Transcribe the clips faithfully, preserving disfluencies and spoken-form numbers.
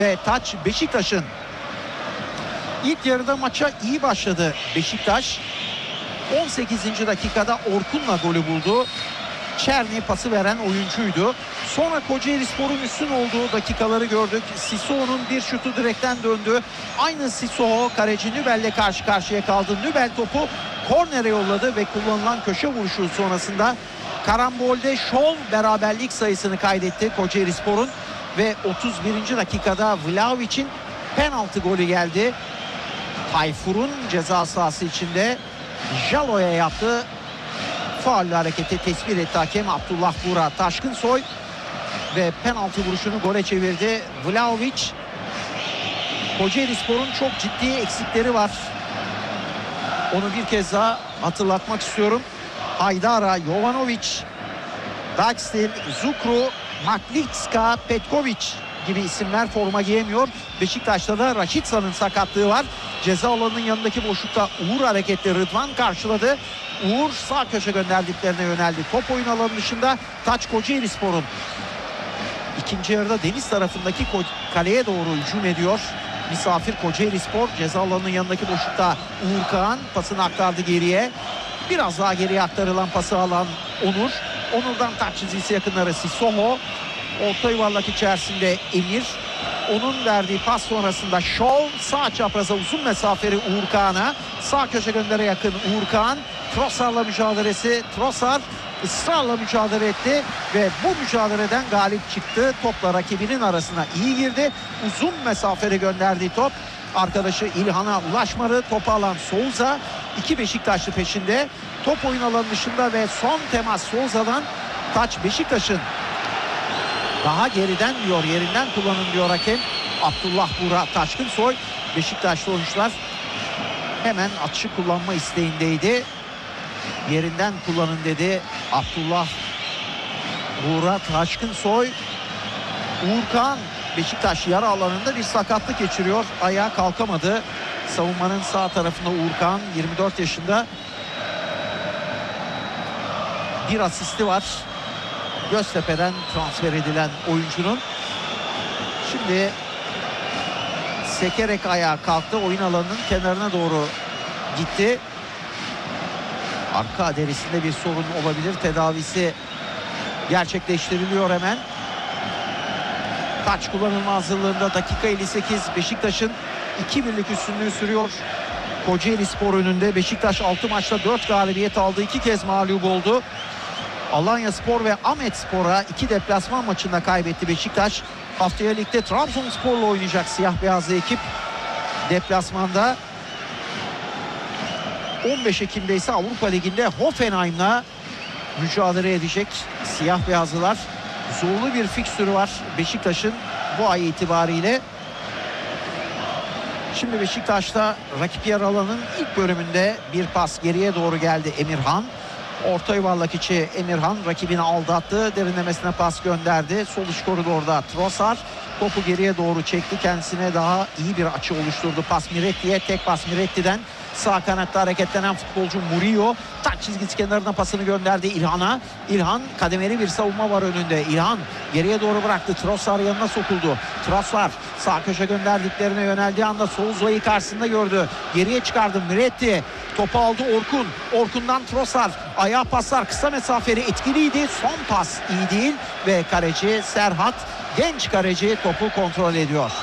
Ve taç Beşiktaş'ın. İlk yarıda maça iyi başladı Beşiktaş. on sekizinci dakikada Orkun'la golü buldu. Çerni pası veren oyuncuydu. Sonra Kocaelispor'un üstün olduğu dakikaları gördük. Sissoko'nun bir şutu direkten döndü. Aynı Sissoko kaleci Nübel'le karşı karşıya kaldı. Nübel topu kornere yolladı ve kullanılan köşe vuruşu sonrasında karambolde şov beraberlik sayısını kaydetti Kocaelispor'un ve otuz birinci dakikada Vlahovic'in penaltı golü geldi. Tayfur'un ceza sahası içinde Jalo'ya yaptı. Faul hareketi tespit etti hakem Abdullah Buğra Taşkınsoy ve penaltı vuruşunu gole çevirdi. Vlahovic. Kocaelispor'un çok ciddi eksikleri var. Onu bir kez daha hatırlatmak istiyorum. Haydara, Jovanovic, Dagstil, Zukru, Maklitska, Petkovic gibi isimler forma giyemiyor. Beşiktaş'ta da Raşitsa'nın sakatlığı var. Ceza alanının yanındaki boşlukta Uğur hareketli Rıdvan karşıladı. Uğur sağ köşe gönderdiklerine yöneldi. Top oyun alanı dışında taç Kocaelispor'un. İkinci yarıda deniz tarafındaki kaleye doğru hücum ediyor. Misafir Kocaelispor. Ceza alanının yanındaki boşlukta Uğur Kağan pasını aktardı geriye. Biraz daha geriye aktarılan pası alan Onur. Onur'dan taç çizgisi yakınları Sissoko. Orta yuvarlak içerisinde Emir. Onun verdiği pas sonrasında Şov sağ çapraza uzun mesafeli Uğur Kağan'a. Sağ köşe göndere yakın Uğur Kağan. Trossard'la mücadelesi. Trossard ısrarla mücadele etti ve bu mücadeleden galip çıktı. Topla rakibinin arasına iyi girdi. Uzun mesafeli gönderdiği top arkadaşı İlhan'a ulaşmadı. Topu alan Souza. İki Beşiktaşlı peşinde. Top oyun alanı dışında ve son temas Souza'dan. Taç Beşiktaş'ın. Daha geriden diyor, yerinden kullanın diyor hakem Abdullah Buğra Taşkınsoy. Beşiktaşlı oyuncular hemen atışı kullanma isteğindeydi. Yerinden kullanın dedi Abdullah Buğra Taşkınsoy. Uğur Kağan Beşiktaş yarı alanında bir sakatlık geçiriyor. Ayağa kalkamadı. Savunmanın sağ tarafında Uğur Kağan, yirmi dört yaşında. Bir asisti var. Göztepe'den transfer edilen oyuncunun. Şimdi sekerek ayağa kalktı. Oyun alanının kenarına doğru gitti. Arka derisinde bir sorun olabilir. Tedavisi gerçekleştiriliyor hemen. Taç kullanılma hazırlığında dakika elli sekiz. Beşiktaş'ın iki birlik üstünlüğü sürüyor. Kocaelispor önünde. Beşiktaş altı maçta dört galibiyet aldı. iki kez mağlup oldu. Alanyaspor ve Ahmetspor'a iki deplasman maçında kaybetti Beşiktaş. Haftaya ligde Trabzonspor'la oynayacak siyah beyazlı ekip. Deplasmanda on beş Ekim'de ise Avrupa Ligi'nde Hoffenheim'la mücadele edecek siyah beyazlılar. Zorlu bir fikstürü var Beşiktaş'ın bu ay itibariyle. Şimdi Beşiktaş'ta rakip yer alanın ilk bölümünde bir pas geriye doğru geldi Emirhan. Orta yuvarlak içi Emirhan rakibini aldattı. Derinlemesine pas gönderdi. Sol iç koridorda Trossard topu geriye doğru çekti. Kendisine daha iyi bir açı oluşturdu. Pas Miretti'ye, tek pas Miretti'den. Sağ kanatta hareketlenen futbolcu Murillo taç çizgisi kenarına pasını gönderdi İlhan'a. İlhan, kademeli bir savunma var önünde. İlhan geriye doğru bıraktı. Trossard yanına sokuldu. Trossard sağ köşe gönderdiklerine yöneldiği anda Souza'yı karşısında gördü. Geriye çıkardı Miretti. Topu aldı Orkun. Orkun'dan Trossard. Ayağa paslar kısa mesafeli etkiliydi. Son pas iyi değil ve kaleci Serhat, genç kaleci topu kontrol ediyor.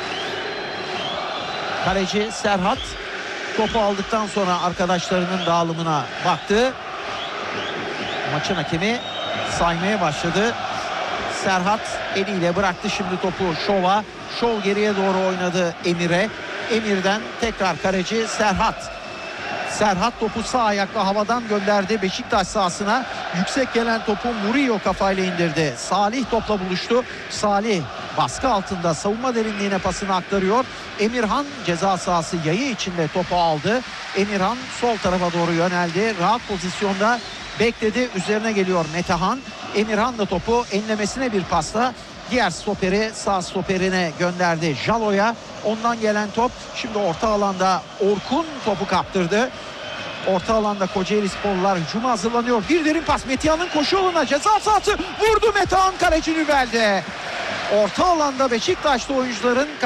Kaleci Serhat topu aldıktan sonra arkadaşlarının dağılımına baktı. Maçın hakemi saymaya başladı. Serhat eliyle bıraktı şimdi topu Şov'a. Şov geriye doğru oynadı Emir'e. Emir'den tekrar kaleci Serhat. Serhat topu sağ ayakla havadan gönderdi Beşiktaş sahasına. Yüksek gelen topu Murillo kafayla indirdi. Salih topla buluştu. Salih baskı altında savunma derinliğine pasını aktarıyor. Emirhan ceza sahası yayı içinde topu aldı. Emirhan sol tarafa doğru yöneldi. Rahat pozisyonda bekledi. Üzerine geliyor Metehan. Emirhan da topu enlemesine bir pasla diğer stoperi sağ stoperine gönderdi Jalo'ya. Ondan gelen top şimdi orta alanda Orkun topu kaptırdı. Orta alanda Kocaelisporlular hücuma hazırlanıyor. Bir derin pas Metehan'ın koşu yoluna, ceza sahası vurdu Metehan, kaleci Nübel'de. Orta alanda Beşiktaşlı oyuncuların